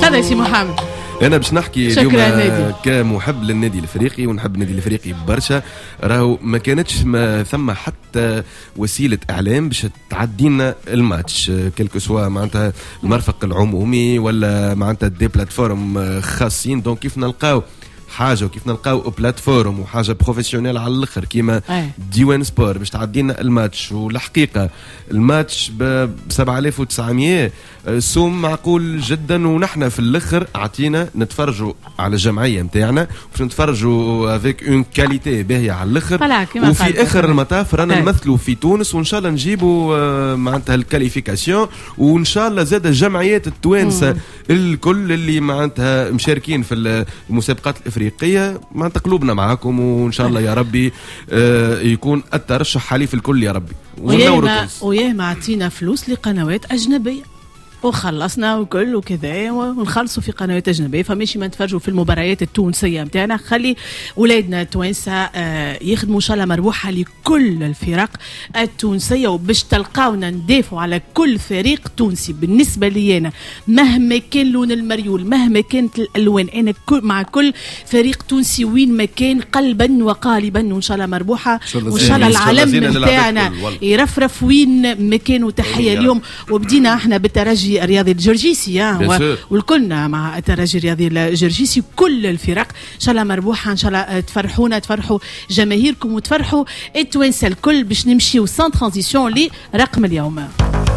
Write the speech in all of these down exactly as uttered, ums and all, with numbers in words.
تفضل سي محمد. انا باش نحكي اليوم كمحب للنادي الافريقي ونحب النادي الافريقي برشا. راهو ما كانتش ما ثم حتى وسيله اعلام باش تعدينا الماتش كلكو سوا معناتها المرفق العمومي ولا معناتها دي بلاتفورم خاصين. دونك كيف نلقاو حاجه وكيف نلقاو بلاتفورم وحاجه بروفيسيونيل على الاخر كيما ديوان سبور باش تعدينا الماتش. والحقيقه الماتش ب سبعة آلاف وتسعمية سوم معقول جدا، ونحن في الاخر عطينا نتفرجوا على الجمعيه نتاعنا باش نتفرجوا افيك اون كاليتي باهيه على الاخر. وفي اخر المطاف رانا نمثلوا في تونس وان شاء الله نجيبوا معناتها الكاليفيكاسيون، وان شاء الله زاد الجمعيات التوانسه الكل اللي معناتها مشاركين في المسابقات الافريقيه معناتها قلوبنا معاكم، وان شاء الله يا ربي آه يكون الترشح حليف الكل يا ربي. وياه ما عطينا فلوس لقنوات اجنبيه وخلصنا وكل وكذا ونخلصوا في قنوات اجنبيه، فماشي ما نتفرجوا في المباريات التونسيه نتاعنا. خلي اولادنا التوانسه آه يخدموا ان شاء الله مربوحه لكل الفرق التونسيه، وباش تلقاونا ندافعوا على كل فريق تونسي. بالنسبه لي انا مهما كان لون المريول مهما كانت الالوان، انا مع كل فريق تونسي وين ما كان قلبا وقالبا، وان شاء الله مربوحه وان شاء الله العالم نتاعنا يرفرف وين ما كان. وتحيه اليوم وبدينا احنا بالترجي الرياضي الجرجيسي والكلنا مع الترجي الرياضي الجرجيسي كل الفرق ان شاء الله مربوحه. ان شاء الله تفرحونا تفرحوا جماهيركم وتفرحوا التوانسه الكل باش نمشيو سان ترانزيسيون لرقم اليوم.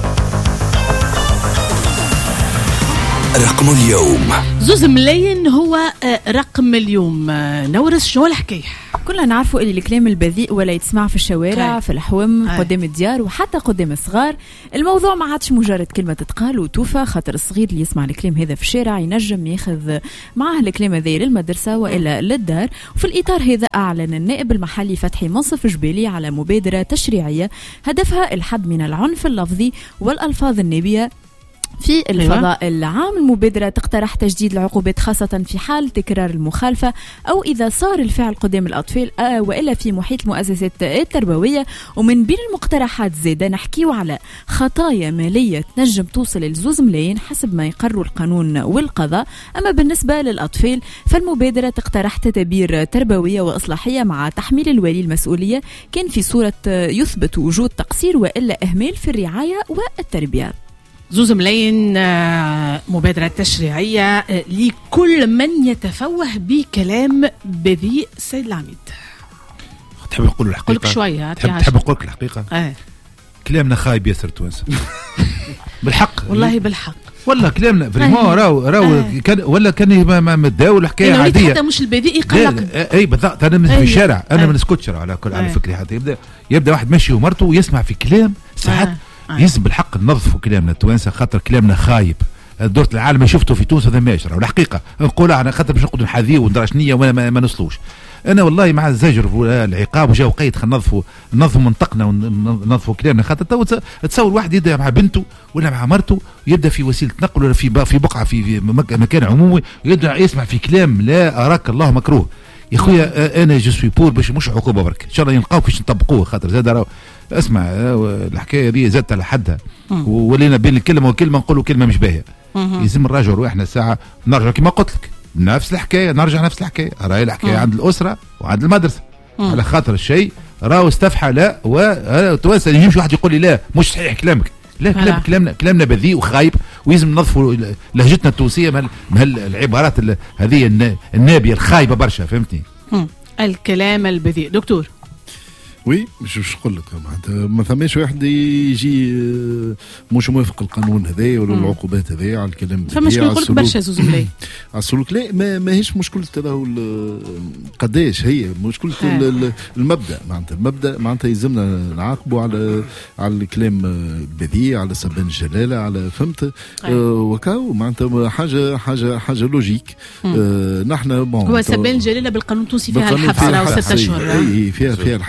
رقم اليوم زوز ملايين هو رقم اليوم. نورس شنو الحكايه؟ كلنا نعرفوا اللي الكلام البذيء ولا يتسمع في الشوارع هاي. في الحوم هاي. قدام الديار وحتى قدام الصغار. الموضوع ما عادش مجرد كلمه تتقال وتوفى، خاطر الصغير اللي يسمع الكلام هذا في الشارع ينجم ياخذ معه الكلام هذا للمدرسه والا للدار. وفي الاطار هذا اعلن النائب المحلي فتحي منصف جبالي على مبادره تشريعيه هدفها الحد من العنف اللفظي والالفاظ النابيه في الفضاء أيوة. العام. المبادرة تقترح تجديد العقوبات خاصة في حال تكرار المخالفة أو إذا صار الفعل قدام الأطفال وإلا في محيط المؤسسات التربوية. ومن بين المقترحات زيادة نحكيو على خطايا مالية تنجم توصل لزوز ملايين حسب ما يقرر القانون والقضاء. أما بالنسبة للأطفال فالمبادرة تقترح تدابير تربوية وإصلاحية مع تحميل الوالي المسؤولية كان في صورة يثبت وجود تقصير وإلا إهمال في الرعاية والتربية. زوز ملايين مبادرة تشريعية لكل من يتفوه بكلام بذيء. سيد العميد تحب نقول الحقيقة؟ قلك شوية تحب, تحب نقول الحقيقة؟ آه. كلامنا خايب ياسر توانسة بالحق والله بالحق والله كلامنا فريمون راو راو آه. كان ولا كان متداول الحكايه عاديه حتى مش البذيء يقلق. اي بالضبط. انا من في الشارع انا ما نسكتش على كل على فكري حتى يبدا يبدا واحد ماشي ومرته ويسمع في كلام ساعات آه. يلزم بالحق ننظفوا كلامنا التوانسه خاطر كلامنا خايب. دورة العالم شفته في تونس هذا ماشي والحقيقه نقولها انا خاطر باش نقعدوا نحاذيه وندرش نيه ولا ما, ما نوصلوش. انا والله مع الزجر والعقاب وجاو قيد خلينا ننظفوا ننظفوا منطقنا وننظفوا كلامنا خاطر تصور واحد يبدا مع بنته ولا مع مرته يبدا في وسيله نقل ولا في في بقعه في مكان عمومي يبدا يسمع في كلام لا اراك الله مكروه. يا خويا انا جو سوي بور باش مش عقوبه برك ان شاء الله يلقاو كيفاش نطبقوه خاطر زاد راهو اسمع الحكايه دي زادت على حدها ولينا بين الكلمه وكلمه نقولوا كلمه مش باهيه. لازم نراجعوا رواحنا الساعه نرجع كما قلت لك نفس الحكايه نرجع نفس الحكايه راهي الحكايه عند الاسره وعند المدرسه مم. على خاطر الشيء راهو استفحى لا وتوانسه يجيش واحد يقول لي لا مش صحيح كلامك لا كلام كلامنا كلامنا بذيء وخايب ولازم ننظفوا لهجتنا التونسيه من العبارات هذه النابيه الخايبه برشا فهمتني. الكلام البذيء. دكتور وي مش مش نقول لك ما ثماش واحد يجي مش موافق القانون هذا ولا العقوبات هذا على الكلام ده. فمشكل نقول برشا زوز ملاي على السلوك لا ما ماهيش مشكله راهو قداش هي مشكله المبدا معناتها المبدا معناتها يلزمنا نعاقبوا على على الكلام البذيء على سبان الجلاله على فهمت آه وكاو معناتها حاجه حاجه حاجه لوجيك آه نحن بون هو سبان الجلاله بالقانون التونسي فيها الحبس راهو ستة اشهر اي فيها فيها الحبسيه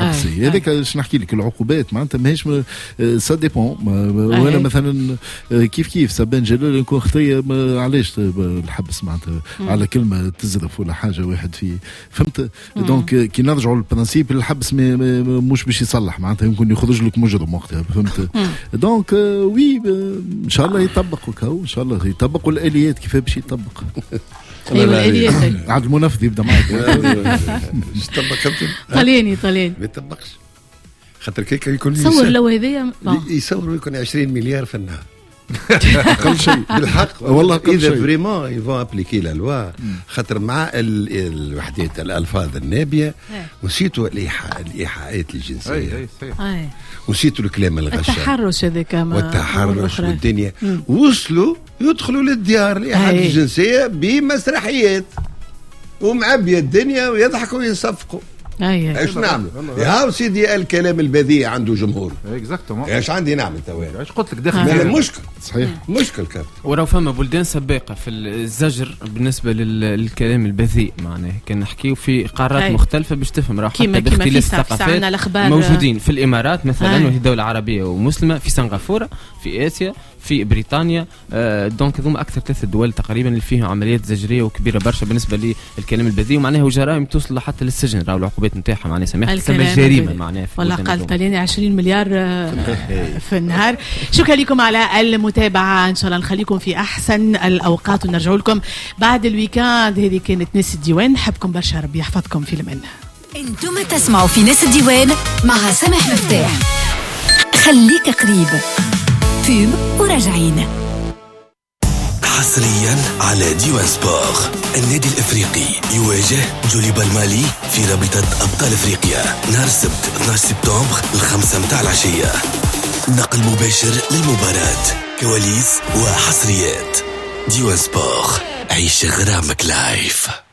هذاك باش نحكي لك العقوبات معناتها ماهيش سا ديبون. وانا مثلا كيف كيف سبان جلال نكون خطيه علاش الحبس معناتها على كلمه تزرف ولا حاجه واحد في فهمت. دونك كي نرجعوا للبرانسيب الحبس مش باش يصلح معناتها يمكن يخرج لك مجرم وقتها فهمت. دونك وي ان شاء الله يطبق وكاو ان شاء الله يطبق والاليات كيف باش يطبق. ايوه الاليات عاد المنفذ يبدا معك. مش طبق طلياني طلياني ما يطبقش خاطر كيك يكون تصور لو هذايا يصوروا يكون عشرين مليار في النهار اقل شيء بالحق والله اقل شيء اذا فريمون يفون ابليكي لا لوا خاطر مع الوحدات الالفاظ النابيه ونسيتوا الايحاءات الجنسيه اي اي ونسيتوا الكلام الغشاء التحرش هذاك والتحرش والدنيا وصلوا يدخلوا للديار الايحاءات الجنسيه بمسرحيات ومعبيه الدنيا ويضحكوا ويصفقوا. اي ايش نعمل يا سيدي الكلام البذيء عنده جمهور اكزاكتومون ايش عندي نعمل تو ايش قلت لك داخل هذا مشكل صحيح مشكل كان وراه فما بلدان سباقه في الزجر بالنسبه للكلام البذيء معناه كان نحكيو في قارات هاي. مختلفه باش تفهم راه حتى باختلاف الثقافات موجودين في الامارات مثلا وهي دوله عربيه ومسلمه في سنغافوره في اسيا في بريطانيا آه دونك هذوما اكثر ثلاث دول تقريبا اللي فيهم عمليات زجريه وكبيره برشا بالنسبه للكلام البذيء ومعناها وجرائم توصل حتى للسجن راهو العقوبات نتاعها معناها سماح تسمى جريمه معناها والله قال طلياني عشرين مليار في النهار. شكرا لكم على المتابعه ان شاء الله نخليكم في احسن الاوقات ونرجعوا لكم بعد الويكاند. هذه كانت ناس الديوان نحبكم برشا ربي يحفظكم في الامان. انتم تسمعوا في ناس الديوان مع سامح مفتاح. خليك قريب فيلم وراجعين حصريا على ديوان سبور. النادي الافريقي يواجه جوليبا المالي في رابطة ابطال افريقيا نهار السبت اثني عشر سبتمبر الخمسة متاع العشية. نقل مباشر للمباراة كواليس وحصريات. ديوان سبور عيش غرامك لايف.